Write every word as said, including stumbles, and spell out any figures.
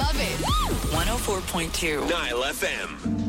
love it. one oh four point two Nile F M.